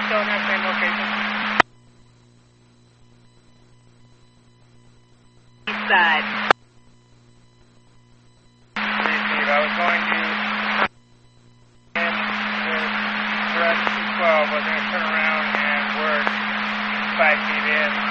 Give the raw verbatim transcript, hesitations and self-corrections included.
still in that same location? East side. Receive. I was going to in with direct two twelve. I was going to turn around and work five feet in.